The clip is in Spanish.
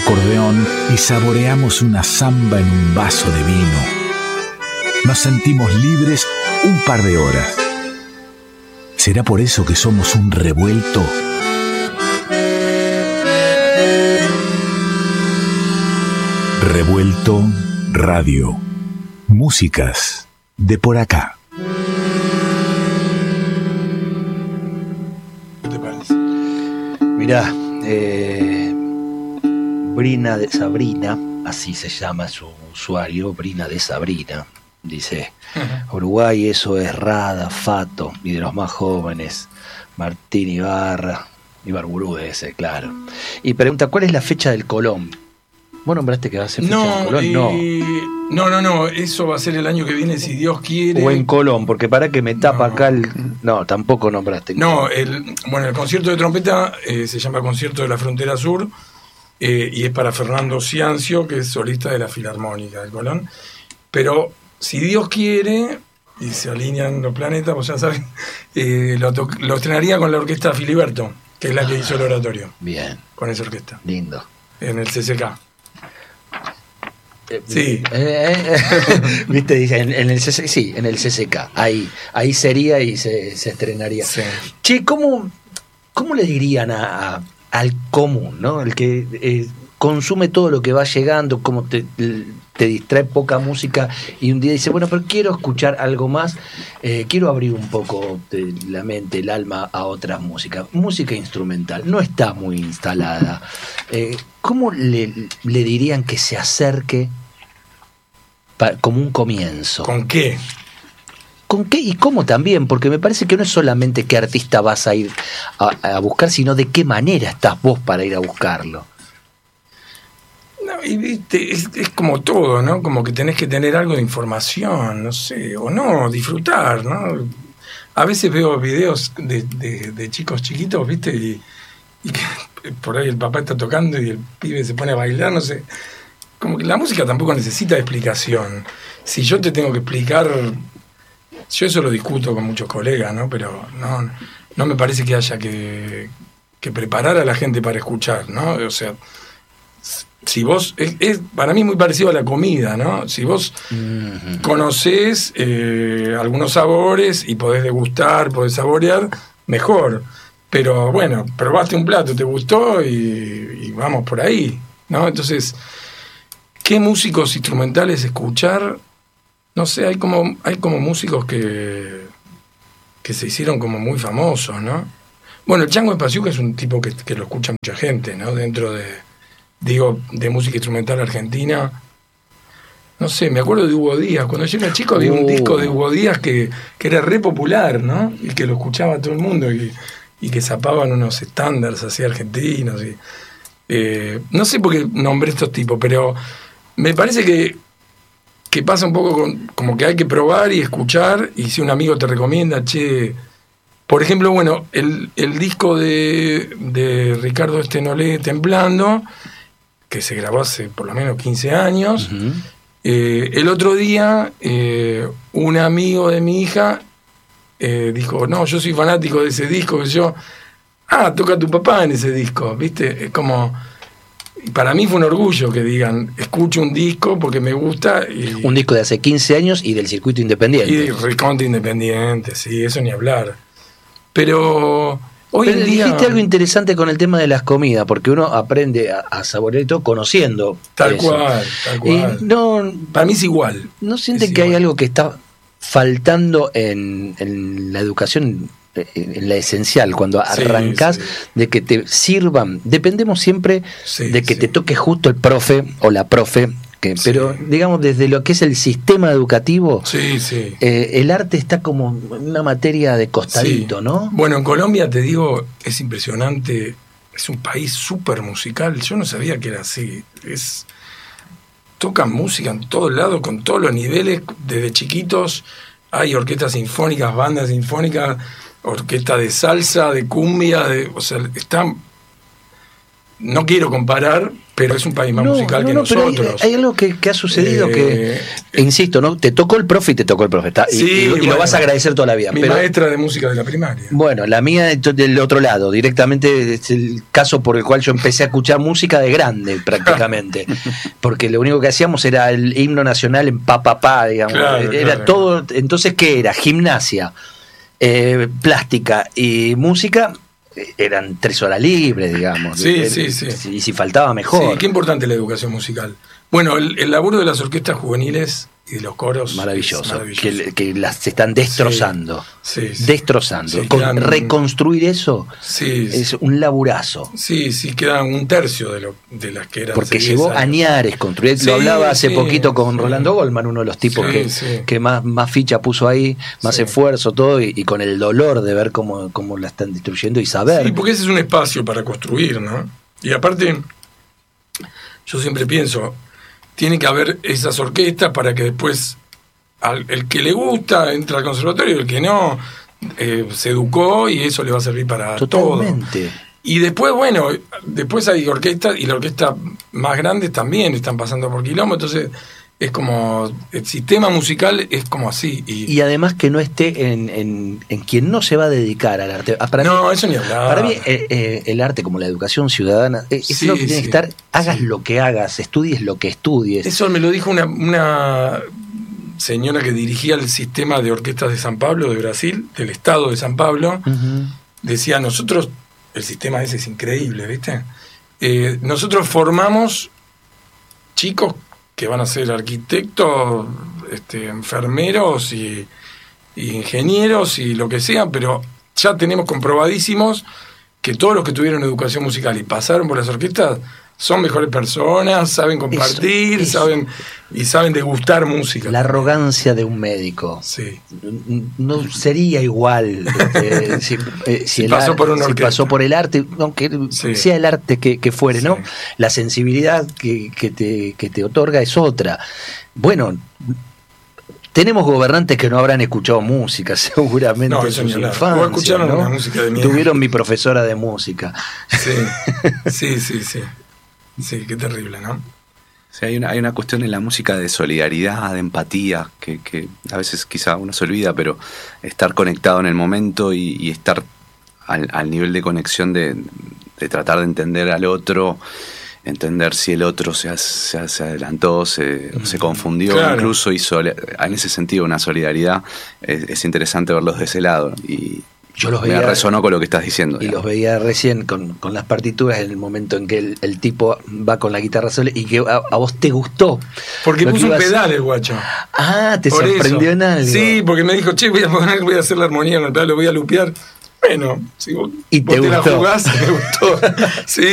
acordeón y saboreamos una samba en un vaso de vino. Nos sentimos libres un par de horas. ¿Será por eso que somos un revuelto? Revuelto Radio. Músicas de por acá. ¿Qué te parece? Mirá, Brina de Sabrina, así se llama su usuario, Brina de Sabrina, dice: Uruguay, eso es Rada, Fato, y de los más jóvenes, Martín Ibarra, Ibarburu ese, claro. Y pregunta, ¿cuál es la fecha del Colón? ¿Vos nombraste que va a ser fecha del Colón? No, eso va a ser el año que viene, si Dios quiere. O en Colón, porque para que me tapa acá el... No, tampoco nombraste. No, el concierto de trompeta se llama Concierto de la Frontera Sur, y es para Fernando Ciancio, que es solista de la Filarmónica del Colón. Pero si Dios quiere, y se alinean los planetas, pues ya saben, lo estrenaría con la orquesta Filiberto, que es la que hizo el oratorio. Bien. Con esa orquesta. Lindo. En el CCK. Sí. Viste, dice, en el CCK, sí, en el CCK. Ahí sería y se estrenaría. Sí. Che, ¿cómo le dirían al común, ¿no? El que consume todo lo que va llegando, como te distrae poca música y un día dice, bueno, pero quiero escuchar algo más, quiero abrir un poco la mente, el alma a otras músicas. Música instrumental no está muy instalada. ¿Cómo le dirían que se acerque como un comienzo? ¿Con qué? ¿Con qué y cómo también? Porque me parece que no es solamente qué artista vas a ir a buscar, sino de qué manera estás vos para ir a buscarlo. No, y viste, es como todo, ¿no? Como que tenés que tener algo de información, no sé, o no, disfrutar, ¿no? A veces veo videos de chicos chiquitos, ¿viste? Y que por ahí el papá está tocando y el pibe se pone a bailar, no sé. Como que la música tampoco necesita explicación. Si yo te tengo que explicar, yo eso lo discuto con muchos colegas, ¿no? Pero no me parece que haya que preparar a la gente para escuchar, ¿no? O sea, si vos, es para mí muy parecido a la comida, ¿no? Si vos conocés algunos sabores y podés degustar, podés saborear, mejor. Pero bueno, probaste un plato, te gustó y vamos por ahí, ¿no? Entonces, ¿qué músicos instrumentales escuchar? No sé, hay como músicos que se hicieron como muy famosos, ¿no? Bueno, el Chango Espasiuca es un tipo que lo escucha mucha gente, ¿no? Dentro de música instrumental argentina. No sé, me acuerdo de Hugo Díaz. Cuando yo era chico había un disco de Hugo Díaz que era re popular, ¿no? Y que lo escuchaba todo el mundo y que zapaban unos estándares así argentinos. No sé por qué nombré estos tipos, pero me parece que pasa un poco como que hay que probar y escuchar, y si un amigo te recomienda, che... Por ejemplo, bueno, el disco de Ricardo Estenolé, Temblando, que se grabó hace por lo menos 15 años. Uh-huh. El otro día, un amigo de mi hija dijo, no, yo soy fanático de ese disco, que yo, toca tu papá en ese disco, ¿viste? Es como, para mí fue un orgullo que digan, escucho un disco porque me gusta. Un disco de hace 15 años y del circuito independiente. Y de recontra independiente, sí, eso ni hablar. Pero hoy en día... Dijiste algo interesante con el tema de las comidas, porque uno aprende a saborear todo conociendo. Tal cual. Para mí es igual. ¿No sienten que hay algo que está faltando en la educación, en la esencial, cuando arrancás, de que te sirvan? Dependemos siempre de que te toque justo el profe o la profe, pero digamos desde lo que es el sistema educativo, el arte está como una materia de costadito, ¿no? Bueno, en Colombia, te digo, es impresionante, es un país súper musical, yo no sabía que era así, tocan música en todos lados, con todos los niveles, desde chiquitos, hay orquestas sinfónicas, bandas sinfónicas, orquesta de salsa, de cumbia, o sea, están... no quiero comparar, pero es un país más musical que nosotros. Pero hay algo que ha sucedido que, insisto, ¿no? Te tocó el profe y te tocó el profe. Y lo vas a agradecer toda la vida. Mi maestra de música de la primaria. Bueno, la mía del otro lado, directamente es el caso por el cual yo empecé a escuchar música de grande, prácticamente. Porque lo único que hacíamos era el himno nacional en pa, digamos. Era todo. Entonces, ¿qué era? Gimnasia, plástica y música. Eran 3 horas libres, digamos. Sí. Y si faltaba, mejor. Sí, qué importante la educación musical. Bueno, el laburo de las orquestas juveniles y de los coros. Maravilloso. Que las están destrozando. Sí. Destrozando. Reconstruir eso es un laburazo. Sí, quedan 1/3 de las que eran. Porque llevó añares construir. Lo hablaba hace poquito con Rolando Goldman, uno de los tipos que más ficha puso ahí, más esfuerzo, todo, y con el dolor de ver cómo la están destruyendo y saber. Sí, porque ese es un espacio para construir, ¿no? Y aparte, yo siempre pienso, tiene que haber esas orquestas para que después el que le gusta entra al conservatorio, el que no se educó y eso le va a servir para Totalmente. todo. Y después, bueno, después hay orquestas y las orquestas más grandes también están pasando por quilombo, entonces es como el sistema musical es como así. Y además que no esté en quien no se va a dedicar al arte. Eso ni hablar. Para mí el arte, como la educación ciudadana, es lo que tiene que estar, hagas lo que hagas, estudies lo que estudies. Eso me lo dijo una señora que dirigía el sistema de orquestas de San Pablo, de Brasil, del estado de San Pablo. Decía, nosotros, el sistema ese es increíble, ¿viste? Nosotros formamos chicos que van a ser arquitectos, enfermeros y ingenieros y lo que sea, pero ya tenemos comprobadísimos que todos los que tuvieron educación musical y pasaron por las orquestas son mejores personas, saben compartir, saben degustar música. La arrogancia de un médico. Sí. No sería igual si pasó por el arte, aunque sea el arte que fuere, ¿no? La sensibilidad que te otorga es otra. Bueno, tenemos gobernantes que no habrán escuchado música, seguramente, en sus infancias. O escucharon una música de mierda. Tuvieron mi profesora de música. Sí. Sí, qué terrible, ¿no? Sí, hay una cuestión en la música de solidaridad, de empatía, que a veces quizá uno se olvida, pero estar conectado en el momento y estar al nivel de conexión de tratar de entender al otro, entender si el otro se adelantó, se confundió, incluso hizo en ese sentido una solidaridad. Es interesante verlos de ese lado y yo los veía, me resonó con lo que estás diciendo. Y los veía recién con las partituras en el momento en que el tipo va con la guitarra sola y que a vos te gustó. Porque puso un pedal el guacho. ¿Te sorprendió en algo? Sí, porque me dijo, che, voy a hacer la armonía en el pedal, lo voy a lupear. Bueno, si vos te la jugás, me gustó. Sí.